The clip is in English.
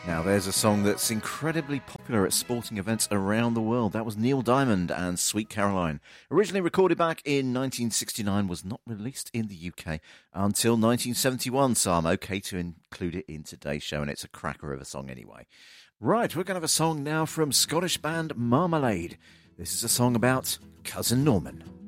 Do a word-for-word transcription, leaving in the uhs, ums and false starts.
Now, there's a song that's incredibly popular at sporting events around the world. That was Neil Diamond and Sweet Caroline. Originally recorded back in nineteen sixty-nine, was not released in the U K until nineteen seventy-one, so I'm okay to include it in today's show, and it's a cracker of a song anyway. Right, we're going to have a song now from Scottish band Marmalade. This is a song about Cousin Norman.